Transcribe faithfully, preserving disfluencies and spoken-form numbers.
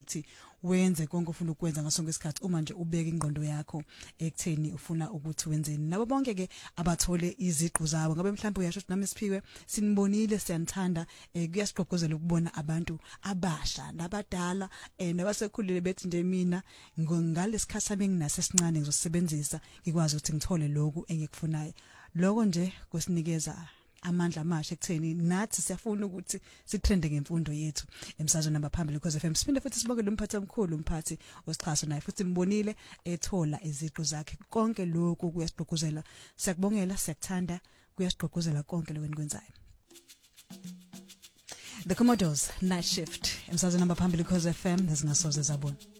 ukuthi wenze konke ofuna ukwenza ngasonke isikhathi uma nje ubeka ingqondo yakho ekutheni ufuna ukuthi wenzeni. Nabo bonke ke abathole iziqu zabo ngabe mhlawumbe uyasho ukuthi nami Siphiwe sinibonile siyanthanda eh, kuyasiqoqozela ukubona abantu abasha nabadala eh, nabasekhulile bethi nje mina ngalesikhathi sami nginaso esincane ngizosebenzisa ngikwazi ukuthi ngithole lokhu engikufunayo. Lokho nje kusinikeza amandla amasha ekutheni nathi siyafuna ukuthi sitrende ngemfundo yethu emsazweni namba phambili Khosi F M. Siphinde futhi sibongele umphathi omkhulu umphathi osiXhaso naye futhi mbonile ethola iziqu zakhe. Konke lokhu kuyasiqoquzela, siyakubongela, siyakuthanda, kuyasiqoquzela konke lokho enikwenzayo. The Commodores Night Shift emsazweni namba phambili Khosi F M, lezingasoze zabona.